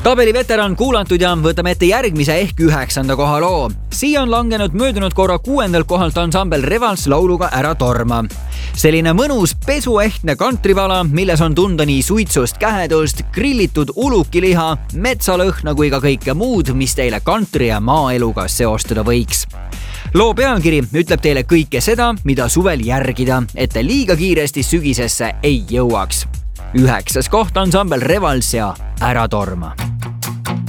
tabeli veteran kuulatud ja võtame ette järgmise ehk 9. koha loo. Siia on langenud möödunud korra 6. kohalt ansambel Revals lauluga Ära torma. Selline mõnus pesuehtne kantripala, milles on tunda nii suitsust kähedust, grillitud ulukiliha, metsalõhna kui ka kõike muud, mis teile kantri ja maaeluga seostada võiks. Loo pealkiri ütleb teile kõike seda, mida suvel järgida, et te liiga kiiresti sügisesse ei jõuaks. 9. koht ansambel Revals ja Ära torma.